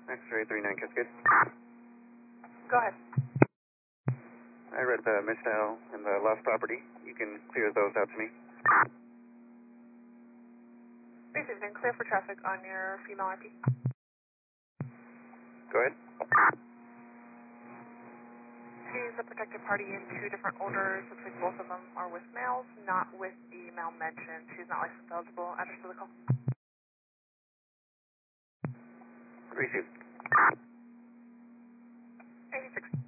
X-ray 39 Cascade. Go ahead. I read the misdial and the lost property. You can clear those out to me. Received and clear for traffic on your female RP. Go ahead. She's a protected party in two different orders. Looks like both of them are with males, not with the male mentioned. She's not license eligible. Address to the call. Received. 86.